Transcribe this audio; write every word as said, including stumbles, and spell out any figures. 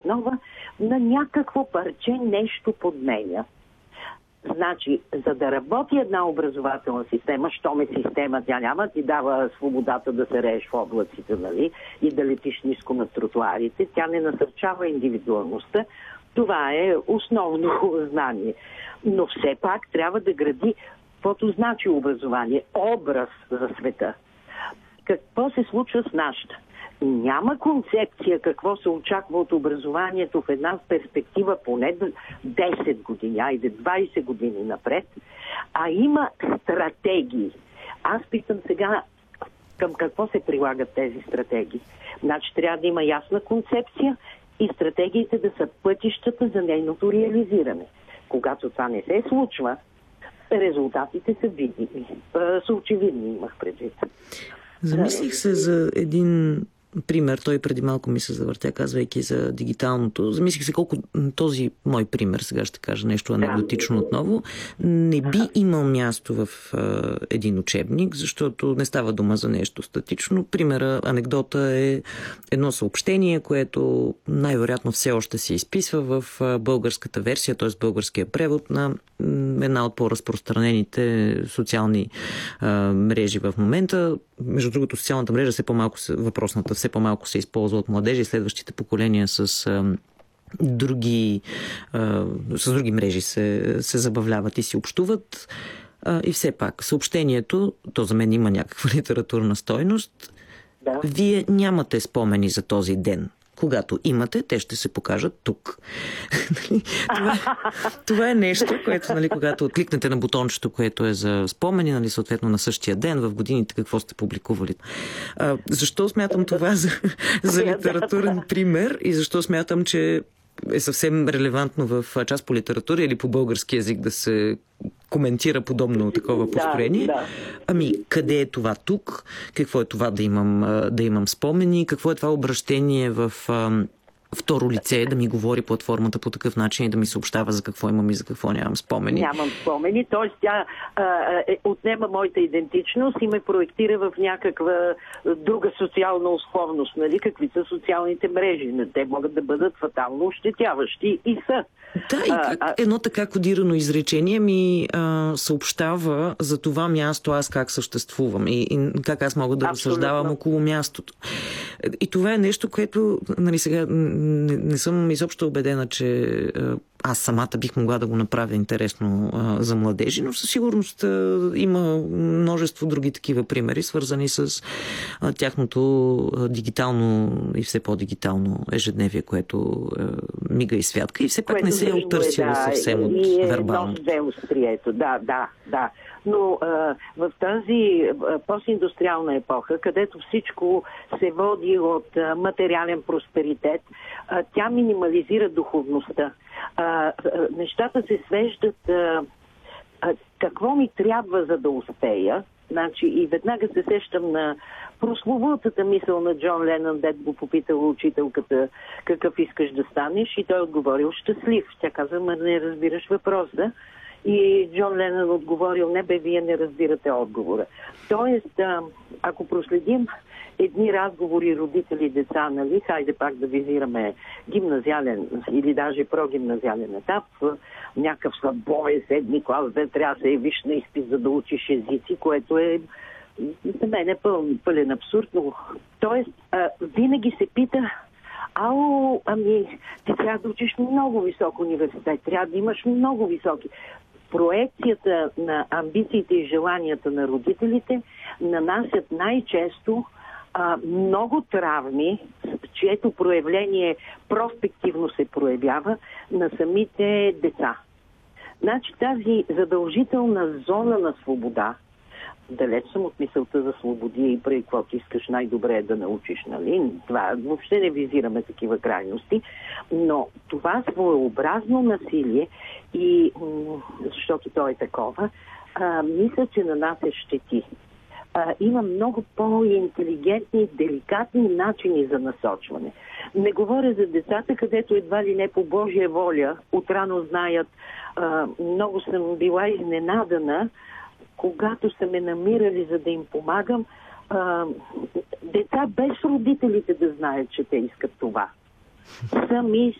основа на някакво парче нещо подменя. Значи, за да работи една образователна система, щом е система, тя няма ти дава свободата да се рееш в облаците, нали, и да летиш ниско на тротуарите, тя не насърчава индивидуалността. Това е основно знание. Но все пак трябва да гради каквото значи образование, образ за света. Какво се случва с нашата? Няма концепция какво се очаква от образованието в една перспектива поне десет години, айде двайсет години напред, а има стратегии. Аз питам сега към какво се прилагат тези стратегии. Значи трябва да има ясна концепция и стратегиите да са пътищата за нейното реализиране. Когато това не се случва, резултатите са видими, са очевидни, имах предвид. Замислих се за един пример, той преди малко ми се завъртя, казвайки за дигиталното. Замислих се колко този мой пример, сега ще кажа нещо анекдотично отново, не би имал място в а, един учебник, защото не става дума за нещо статично. Примера, анекдота е едно съобщение, което най-вероятно все още се изписва в а, българската версия, т.е. българския превод на една от по-разпространените социални а, мрежи в момента. Между другото, социалната мрежа все по-малко, въпросната все по-малко се използва от младежи и следващите поколения с а, други а, с други мрежи се, се забавляват и си общуват. А, и все пак, съобщението, то за мен има някаква литературна стойност. Да. Вие нямате спомени за този ден. Когато имате, те ще се покажат тук. това, това е нещо, което, нали, когато откликнете на бутончето, което е за спомени, нали, съответно на същия ден, в годините какво сте публикували. А, защо смятам това за, за литературен пример и защо смятам, че е съвсем релевантно в част по литература или по български език да се коментира подобно такова построение. Да, да. Ами, къде е това тук? Какво е това да имам, да имам спомени? Какво е това обращение в а, второ лице, да ми говори платформата по такъв начин и да ми съобщава за какво имам и за какво нямам спомени? Нямам спомени, т.е. тя а, е, отнема моята идентичност и ме проектира в някаква друга социална условност. Нали? Какви са социалните мрежи? Те могат да бъдат фатално ощетяващи и са. Да, и как а, едно така кодирано изречение ми а, съобщава за това място аз как съществувам и, и как аз мога да абсолютно разсъждавам около мястото. И това е нещо, което, нали, сега не, не съм изобщо убедена, че а, аз самата бих могла да го направя интересно а, за младежи, но със сигурност а, има множество други такива примери, свързани с а, тяхното а, дигитално и все по-дигитално ежедневие, което а, мига и святка и все пак не се е оттърсило да, съвсем от вербално. Да, да, да. Но а, в тази а, постиндустриална епоха, където всичко се води от а, материален просперитет, а, тя минимализира духовността. А, а, нещата се свеждат а, а, какво ми трябва, за да успея. Значи, и веднага се сещам на прословутата мисъл на Джон Ленън, дет го попитала учителката какъв искаш да станеш и той отговорил щастлив. Тя каза, ма не разбираш въпроса. И Джон Ленън отговорил, не бе, вие не разбирате отговора. Тоест, а, ако проследим едни разговори родители-деца, нали, хайде пак да визираме гимназиален или даже прогимназиален етап, някакъв слабое седми клас, де трябва да се явиш на изпит, за да учиш езици, което е за мен е пълен, пълен абсурд. Но, тоест, а, винаги се пита, ало, ами, ти трябва да учиш много висок университет, трябва да имаш много високи. Проекцията на амбициите и желанията на родителите нанасят най-често а, много травми, чието проявление проспективно се проявява на самите деца. Значи тази задължителна зона на свобода, далеч съм от мисълта за свободи и преди каквото искаш най-добре е да научиш, нали? Това, въобще не визираме такива крайности, но това своеобразно насилие и защото то е такова, а, мисля, че на нас е щети. А, има много по-интелигентни, деликатни начини за насочване. Не говоря за децата, където едва ли не по Божия воля отрано знаят. А, много съм била изненадана, когато са ме намирали, за да им помагам, а, деца без родителите да знаят, че те искат това. Сами